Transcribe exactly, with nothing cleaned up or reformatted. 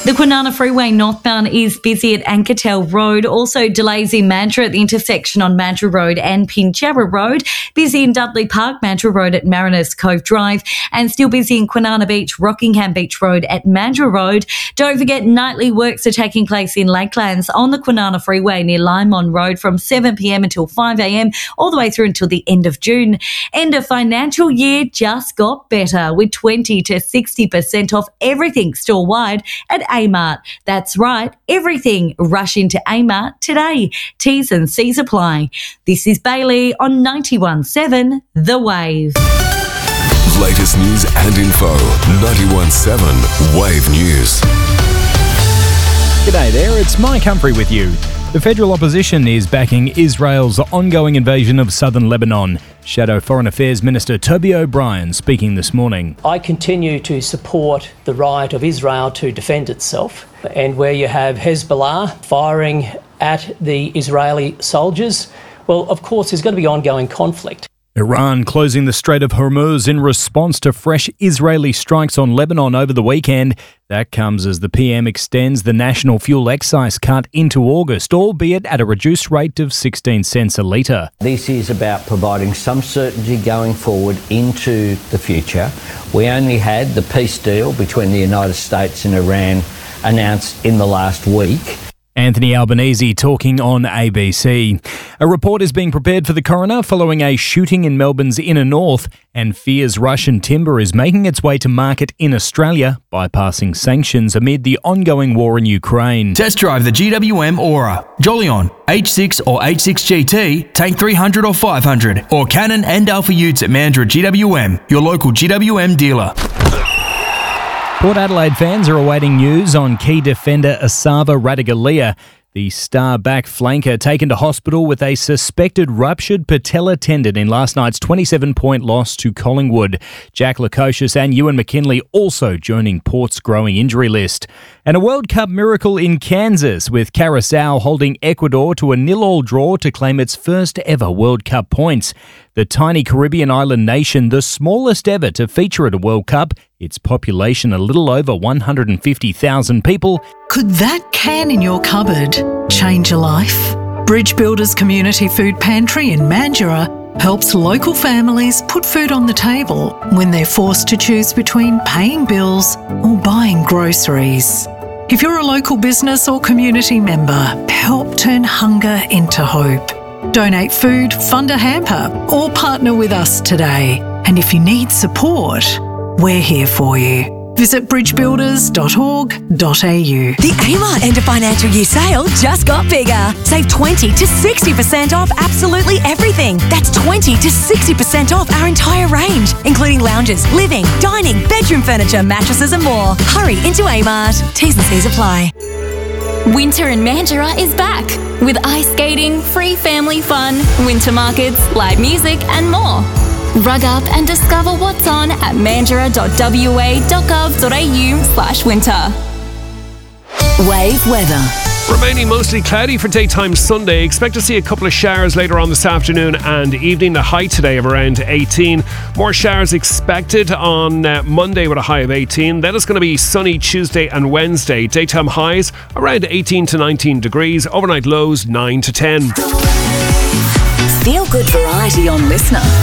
The Kwinana Freeway northbound is busy at Ankertel Road. Also delays in Mandurah at the intersection on Mandurah Road and Pinjarra Road. Busy in Dudley Park, Mandurah Road at Mariners Cove Drive. And still busy in Kwinana Beach, Rockingham Beach Road at Mandurah Road. Don't forget nightly works are taking place in Lakelands on the Kwinana Freeway near Limon Road from seven p.m. until five a.m. all the way through until the end of June. End of financial year just got better with twenty to sixty percent off everything store-wide at Amart. That's right, everything. Rush into Amart today. T's and C's apply. This is Bailey on ninety-one point seven The Wave. Latest news and info. ninety-one point seven Wave News. G'day there, it's Mike Humphrey with you. The federal opposition is backing Israel's ongoing invasion of southern Lebanon. Shadow Foreign Affairs Minister Toby O'Brien speaking this morning. I continue to support the right of Israel to defend itself. And where you have Hezbollah firing at the Israeli soldiers, well, of course, there's going to be ongoing conflict. Iran closing the Strait of Hormuz in response to fresh Israeli strikes on Lebanon over the weekend. That comes as the P M extends the national fuel excise cut into August, albeit at a reduced rate of sixteen cents a litre. This is about providing some certainty going forward into the future. We only had the peace deal between the United States and Iran announced in the last week. Anthony Albanese talking on A B C. A report is being prepared for the coroner following a shooting in Melbourne's inner north, and fears Russian timber is making its way to market in Australia, bypassing sanctions amid the ongoing war in Ukraine. Test drive the G W M Aura, Jolion, H six or H six G T, Tank three hundred or five hundred, or Canon and Alpha Utes at Mandurah G W M, your local G W M dealer. Port Adelaide fans are awaiting news on key defender Esava Ratugolea. The star-back flanker taken to hospital with a suspected ruptured patella tendon in last night's twenty-seven point loss to Collingwood. Jack Lukosius and Ewan McKinley also joining Port's growing injury list. And a World Cup miracle in Kansas, with Curacao holding Ecuador to a nil-all draw to claim its first ever World Cup points. The tiny Caribbean island nation, the smallest ever to feature at a World Cup, its population a little over one hundred fifty thousand people. Could that can in your cupboard change a life? Bridge Builders Community Food Pantry in Mandurah helps local families put food on the table when they're forced to choose between paying bills or buying groceries. If you're a local business or community member, help turn hunger into hope. Donate food, fund a hamper, or partner with us today. And if you need support, we're here for you. Visit bridge builders dot org dot a u. The Amart end of financial year sale just got bigger. Save twenty to sixty percent off absolutely everything. That's twenty to sixty percent off our entire range, including lounges, living, dining, bedroom furniture, mattresses and more. Hurry into Amart. T's and C's apply. Winter in Mandurah is back with ice skating, free family fun, winter markets, live music and more. Rug up and discover what's on at mandurah dot w a dot gov dot a u slash winter. Wave weather. Remaining mostly cloudy for daytime Sunday. Expect to see a couple of showers later on this afternoon and evening. The high today of around eighteen. More showers expected on uh, Monday with a high of eighteen. Then it's going to be sunny Tuesday and Wednesday. Daytime highs around eighteen to nineteen degrees. Overnight lows nine to ten. Feel good variety on Listener.